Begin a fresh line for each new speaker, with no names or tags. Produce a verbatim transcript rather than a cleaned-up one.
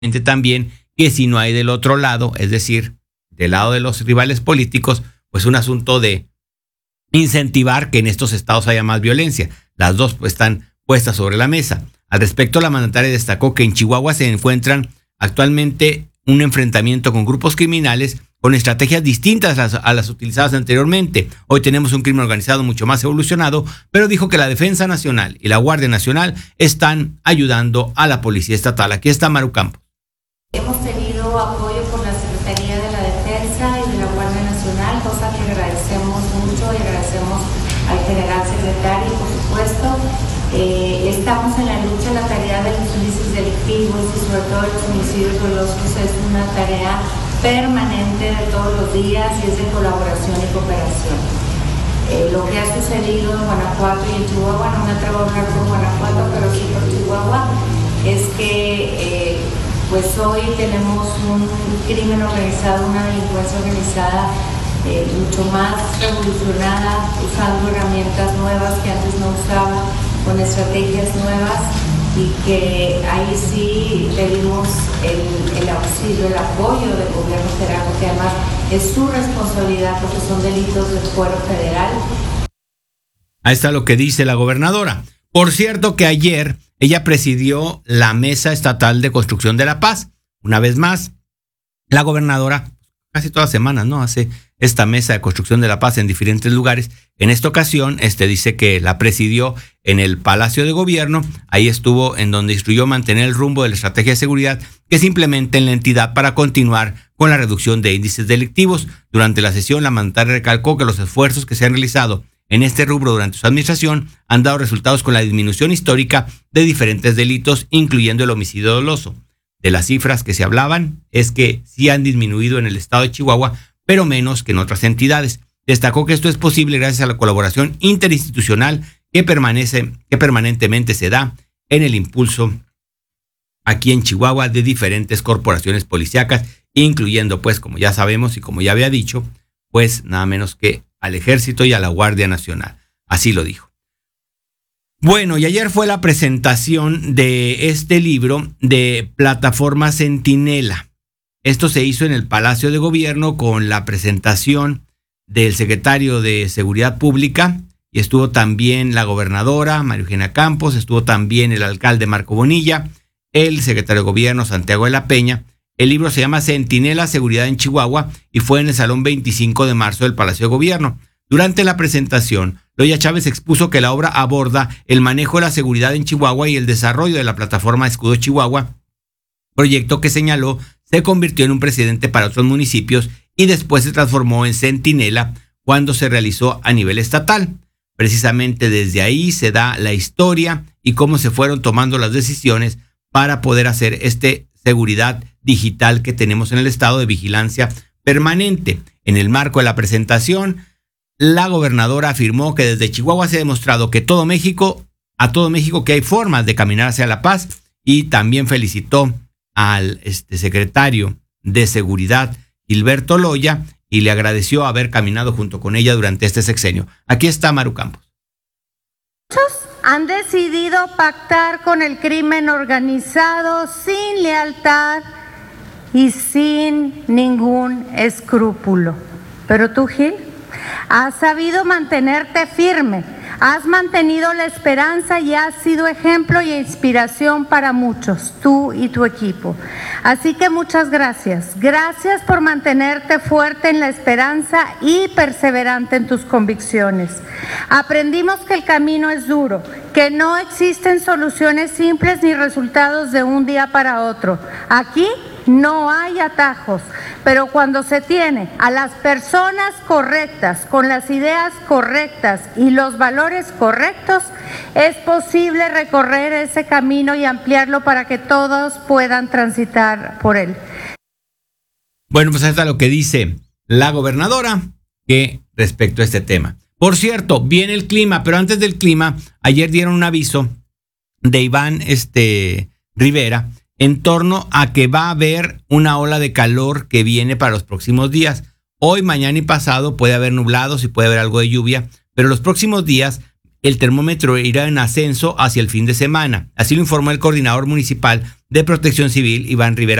también que si no hay del otro lado, es decir, del lado de los rivales políticos, pues un asunto de incentivar que en estos estados haya más violencia. Las dos pues, están puestas sobre la mesa. Al respecto, la mandataria destacó que en Chihuahua se encuentran actualmente un enfrentamiento con grupos criminales con estrategias distintas a las, a las utilizadas anteriormente. Hoy tenemos un crimen organizado mucho más evolucionado, pero dijo que la Defensa Nacional y la Guardia Nacional están ayudando a la Policía Estatal. Aquí está Maru Campos.
Hemos tenido apoyo por la Secretaría de la Defensa y de la Guardia Nacional, cosa que agradecemos mucho y agradecemos al general secretario, por supuesto. Eh, estamos en la lucha, la tarea de los índices delictivos y sobre todo los homicidios dolosos es una tarea permanente de todos los días y es de colaboración y cooperación. Eh, lo que ha sucedido en Guanajuato y en Chihuahua, no me atrevo a hablar por Guanajuato, pero sí por Chihuahua, es que eh, pues hoy tenemos un crimen organizado, una delincuencia organizada eh, mucho más revolucionada, usando herramientas nuevas que antes no usaba, con estrategias nuevas, y que ahí sí pedimos el, el auxilio, el apoyo del gobierno federal, porque además es su responsabilidad porque son delitos de fuero federal.
Ahí está lo que dice la gobernadora. Por cierto que ayer ella presidió la Mesa Estatal de Construcción de la Paz. Una vez más, la gobernadora, casi todas las semanas, ¿no? Hace esta Mesa de Construcción de la Paz en diferentes lugares. En esta ocasión, este dice que la presidió en el Palacio de Gobierno. Ahí estuvo en donde instruyó mantener el rumbo de la estrategia de seguridad que se implementa en la entidad para continuar con la reducción de índices delictivos. Durante la sesión, la mandataria recalcó que los esfuerzos que se han realizado en este rubro durante su administración han dado resultados con la disminución histórica de diferentes delitos, incluyendo el homicidio doloso. De las cifras que se hablaban es que sí han disminuido en el estado de Chihuahua, pero menos que en otras entidades. Destacó que esto es posible gracias a la colaboración interinstitucional que permanece, que permanentemente se da en el impulso aquí en Chihuahua de diferentes corporaciones policíacas, incluyendo, pues, como ya sabemos y como ya había dicho, pues nada menos que al Ejército y a la Guardia Nacional. Así lo dijo. Bueno, y ayer fue la presentación de este libro de Plataforma Centinela. Esto se hizo en el Palacio de Gobierno con la presentación del secretario de Seguridad Pública, y estuvo también la gobernadora María Eugenia Campos, estuvo también el alcalde Marco Bonilla, el secretario de Gobierno Santiago de la Peña. El libro se llama Centinela, Seguridad en Chihuahua, y fue en el Salón veinticinco de marzo del Palacio de Gobierno. Durante la presentación, Loya Chávez expuso que la obra aborda el manejo de la seguridad en Chihuahua y el desarrollo de la plataforma Escudo Chihuahua, proyecto que señaló se convirtió en un precedente para otros municipios y después se transformó en Centinela cuando se realizó a nivel estatal. Precisamente desde ahí se da la historia y cómo se fueron tomando las decisiones para poder hacer este seguridad digital que tenemos en el estado de vigilancia permanente. En el marco de la presentación, la gobernadora afirmó que desde Chihuahua se ha demostrado que todo México, a todo México que hay formas de caminar hacia la paz, y también felicitó al este, secretario de Seguridad, Gilberto Loya, y le agradeció haber caminado junto con ella durante este sexenio. Aquí está Maru Campos.
Muchos han decidido pactar con el crimen organizado sin lealtad y sin ningún escrúpulo. Pero tú, Gil, has sabido mantenerte firme, has mantenido la esperanza y has sido ejemplo y inspiración para muchos, tú y tu equipo. Así que muchas gracias. Gracias por mantenerte fuerte en la esperanza y perseverante en tus convicciones. Aprendimos que el camino es duro, que no existen soluciones simples ni resultados de un día para otro. Aquí no hay atajos, pero cuando se tiene a las personas correctas, con las ideas correctas y los valores correctos, es posible recorrer ese camino y ampliarlo para que todos puedan transitar por él.
Bueno, pues ahí está lo que dice la gobernadora que respecto a este tema. Por cierto, viene el clima, pero antes del clima, ayer dieron un aviso de Iván este, Rivera en torno a que va a haber una ola de calor que viene para los próximos días. Hoy, mañana y pasado puede haber nublados y puede haber algo de lluvia, pero los próximos días el termómetro irá en ascenso hacia el fin de semana. Así lo informó el coordinador municipal de Protección Civil, Iván Rivera